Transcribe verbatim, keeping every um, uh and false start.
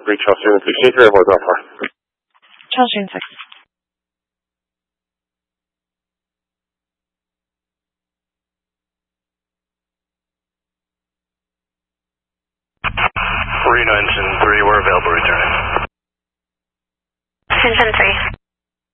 Reach Austin sixteen three, avoid that far. Charging six. Reno Ensign three, we're available returning. Ensign three,